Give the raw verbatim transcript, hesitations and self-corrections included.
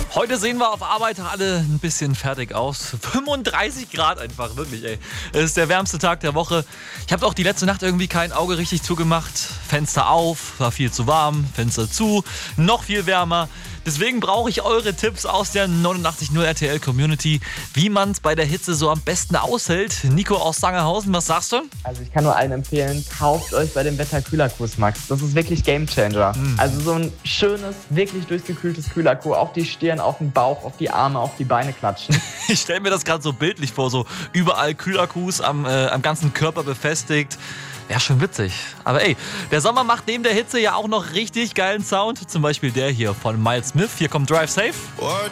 Heute sehen wir auf Arbeit alle ein bisschen fertig aus. fünfunddreißig Grad einfach, wirklich, ey. Es ist der wärmste Tag der Woche. Ich habe auch die letzte Nacht irgendwie kein Auge richtig zugemacht. Fenster auf, war viel zu warm, Fenster zu, noch viel wärmer. Deswegen brauche ich eure Tipps aus der neunundachtzig Komma null R T L Community, wie man es bei der Hitze so am besten aushält. Nico aus Sangerhausen, was sagst du? Also ich kann nur allen empfehlen, kauft euch bei dem Wetter Kühlakkus, Max. Das ist wirklich Gamechanger. Mhm. Also so ein schönes, wirklich durchgekühltes Kühlakku auf die Stirn, auf den Bauch, auf die Arme, auf die Beine klatschen. Ich stelle mir das gerade so bildlich vor, so überall Kühlakkus am, äh, am ganzen Körper befestigt. Ja, schon witzig. Aber ey, der Sommer macht neben der Hitze ja auch noch richtig geilen Sound. Zum Beispiel der hier von Miles Smith. Hier kommt Drive Safe.